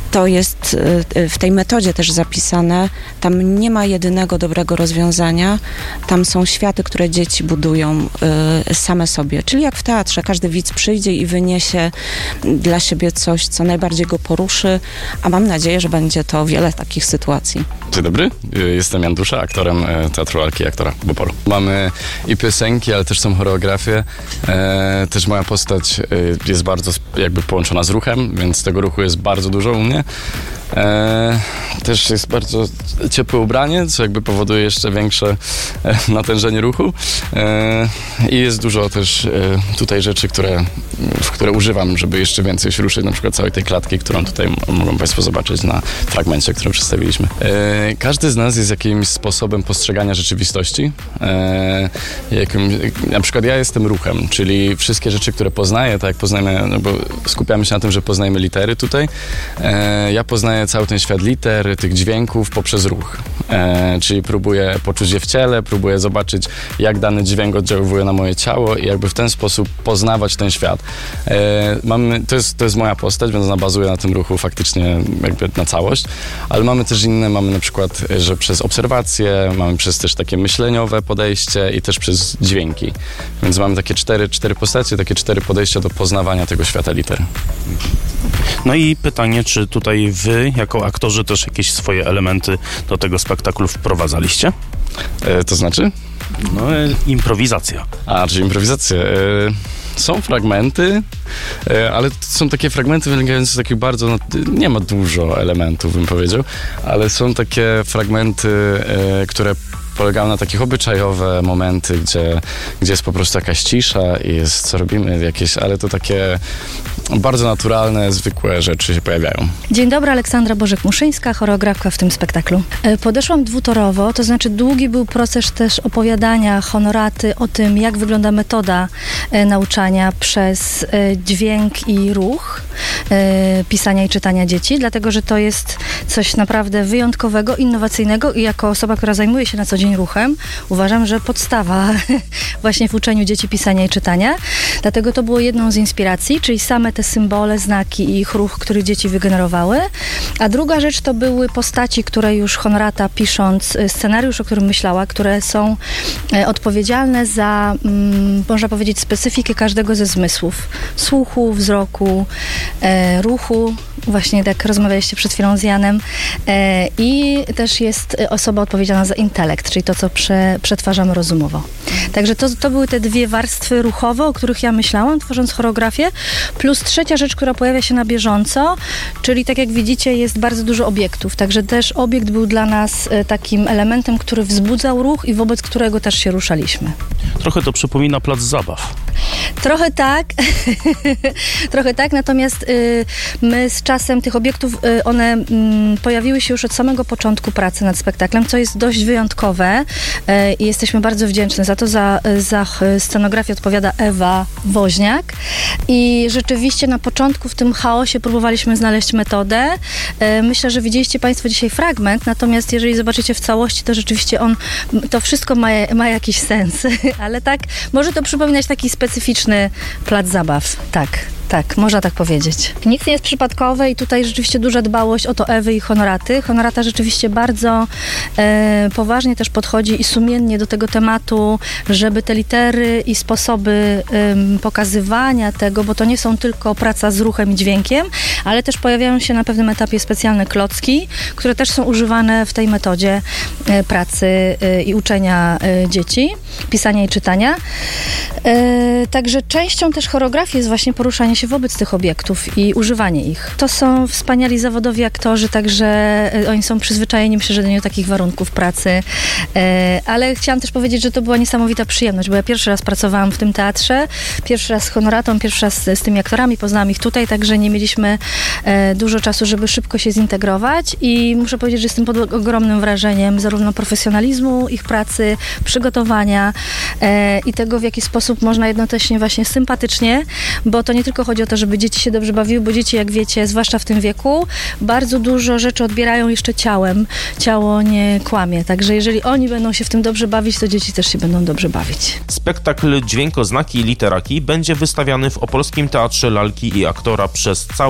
To jest w tej metodzie też zapisane. Tam nie ma jedynego dobrego rozwiązania. Tam są światy, które dzieci budują same sobie. Czyli jak w teatrze, każdy widz przyjdzie i wyniesie dla siebie coś, co najbardziej go poruszy, a mam nadzieję, że będzie to wiele takich sytuacji. Dzień dobry, jestem Jan Dusza, aktorem Teatru Lalki i aktora w Opolu. Mamy i piosenki, ale też są choreografie. Też moja postać jest bardzo jakby połączona z ruchem, więc tego ruchu jest bardzo dużo u mnie. Też jest bardzo ciepłe ubranie, co jakby powoduje jeszcze większe natężenie ruchu. I jest dużo też tutaj rzeczy, które używam, żeby jeszcze więcej się ruszyć, na przykład całej tej klatki, którą tutaj mogą Państwo zobaczyć na fragmencie, który przedstawiliśmy. Każdy z nas jest jakimś sposobem postrzegania rzeczywistości. Na przykład ja jestem ruchem, czyli wszystkie rzeczy, które poznaję, tak jak poznajemy, no bo skupiamy się na tym, że poznajemy litery tutaj. Ja poznaję cały ten świat liter, tych dźwięków poprzez ruch. Czyli próbuję poczuć je w ciele, próbuję zobaczyć, jak dany dźwięk oddziaływuje na moje ciało i jakby w ten sposób poznawać ten świat. To jest moja postać, więc ona bazuje na tym ruchu faktycznie jakby na całość, ale mamy też inne, mamy na przykład, że przez obserwacje, mamy przez też takie myśleniowe podejście i też przez dźwięki. Więc mamy takie cztery postacie, takie 4 podejścia do poznawania tego świata liter. No i pytanie, czy tutaj wy, jako aktorzy, też jakieś swoje elementy do tego spektaklu wprowadzaliście? To znaczy? No, improwizacja. Czyli improwizacje. Są fragmenty, ale to są takie fragmenty wynikające z takich bardzo, nie ma dużo elementów, bym powiedział, ale są takie fragmenty, które polegają na takich obyczajowe momenty, gdzie jest po prostu jakaś cisza i jest, co robimy, jakieś, ale to takie bardzo naturalne, zwykłe rzeczy się pojawiają. Dzień dobry, Aleksandra Bożek-Muszyńska, choreografka w tym spektaklu. Podeszłam dwutorowo, to znaczy długi był proces też opowiadania honoraty o tym, jak wygląda metoda nauczania przez dźwięk i ruch, pisania i czytania dzieci, dlatego, że to jest coś naprawdę wyjątkowego, innowacyjnego i jako osoba, która zajmuje się na co dzień ruchem, uważam, że podstawa właśnie w uczeniu dzieci pisania i czytania. Dlatego to było jedną z inspiracji, czyli same te symbole, znaki i ich ruch, który dzieci wygenerowały. A druga rzecz to były postaci, które już Honorata, pisząc scenariusz, o którym myślała, które są odpowiedzialne za, można powiedzieć, specyfikę każdego ze zmysłów. Słuchu, wzroku, ruchu, właśnie tak rozmawialiście przed chwilą z Janem. I też jest osoba odpowiedzialna za intelekt, czyli to, co przetwarzamy rozumowo. Także to były te 2 warstwy ruchowe, o których ja myślałam, tworząc choreografię, plus trzecia rzecz, która pojawia się na bieżąco, czyli tak jak widzicie, jest bardzo dużo obiektów, także też obiekt był dla nas takim elementem, który wzbudzał ruch i wobec którego też się ruszaliśmy. Trochę to przypomina plac zabaw. Trochę tak, trochę tak, natomiast my z czasem tych obiektów, one pojawiły się już od samego początku pracy nad spektaklem, co jest dość wyjątkowe i jesteśmy bardzo wdzięczni za to. Za scenografię odpowiada Ewa Woźniak i rzeczywiście na początku w tym chaosie próbowaliśmy znaleźć metodę. Myślę, że widzieliście Państwo dzisiaj fragment, natomiast jeżeli zobaczycie w całości, to rzeczywiście to wszystko ma jakiś sens, ale tak, może to przypominać taki specyficzny plac zabaw, tak, można tak powiedzieć. Nic nie jest przypadkowe i tutaj rzeczywiście duża dbałość o to Ewy i Honoraty. Honorata rzeczywiście bardzo poważnie też podchodzi i sumiennie do tego tematu, żeby te litery i sposoby pokazywania tego, bo to nie są tylko praca z ruchem i dźwiękiem, ale też pojawiają się na pewnym etapie specjalne klocki, które też są używane w tej metodzie pracy i uczenia dzieci, pisania i czytania. Także częścią też choreografii jest właśnie poruszanie się wobec tych obiektów i używanie ich. To są wspaniali zawodowi aktorzy, także oni są przyzwyczajeni, myślę, do takich warunków pracy. Ale chciałam też powiedzieć, że to była niesamowita przyjemność, bo ja pierwszy raz pracowałam w tym teatrze, pierwszy raz z Honoratą, pierwszy raz z tymi aktorami, poznałam ich tutaj, także nie mieliśmy dużo czasu, żeby szybko się zintegrować i muszę powiedzieć, że jestem pod ogromnym wrażeniem zarówno profesjonalizmu ich pracy, przygotowania i tego, w jaki sposób można jednocześnie właśnie sympatycznie, bo to nie tylko chodzi o to, żeby dzieci się dobrze bawiły, bo dzieci, jak wiecie, zwłaszcza w tym wieku, bardzo dużo rzeczy odbierają jeszcze ciałem. Ciało nie kłamie, także jeżeli oni będą się w tym dobrze bawić, to dzieci też się będą dobrze bawić. Spektakl Dźwiękoznaki i literaki będzie wystawiany w Opolskim Teatrze Lalki i Aktora przez cały